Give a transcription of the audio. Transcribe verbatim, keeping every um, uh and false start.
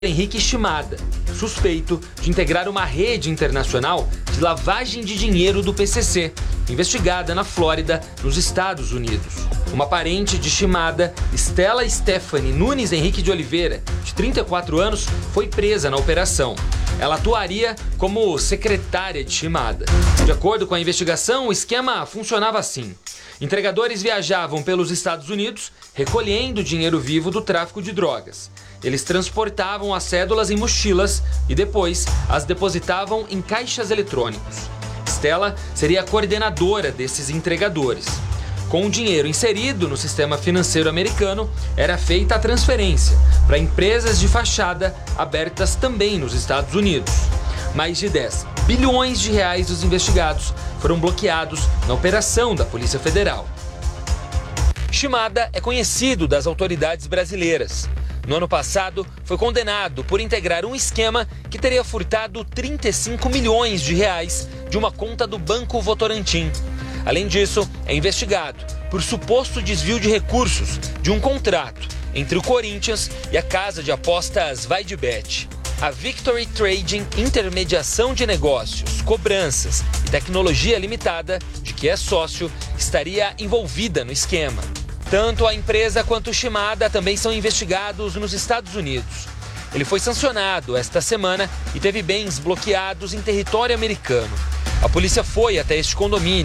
Henrique Shimada, suspeito de integrar uma rede internacional de lavagem de dinheiro do P C C, investigada na Flórida, nos Estados Unidos. Uma parente de Shimada, Stella Stephanie Nunes Henrique de Oliveira, de trinta e quatro anos, foi presa na operação. Ela atuaria como secretária de Shimada. De acordo com a investigação, o esquema funcionava assim. Entregadores viajavam pelos Estados Unidos, recolhendo dinheiro vivo do tráfico de drogas. Eles transportavam as cédulas em mochilas e depois as depositavam em caixas eletrônicos. Stella seria a coordenadora desses entregadores. Com o dinheiro inserido no sistema financeiro americano, era feita a transferência para empresas de fachada abertas também nos Estados Unidos. Mais de dez bilhões de reais dos investigados foram bloqueados na operação da Polícia Federal. Shimada é conhecido das autoridades brasileiras. No ano passado, foi condenado por integrar um esquema que teria furtado trinta e cinco milhões de reais de uma conta do Banco Votorantim. Além disso, é investigado por suposto desvio de recursos de um contrato entre o Corinthians e a casa de apostas VaideBet. A Victory Trading Intermediação de Negócios, Cobranças e Tecnologia Limitada, de que é sócio, estaria envolvida no esquema. Tanto a empresa quanto o Shimada também são investigados nos Estados Unidos. Ele foi sancionado esta semana e teve bens bloqueados em território americano. A polícia foi até este condomínio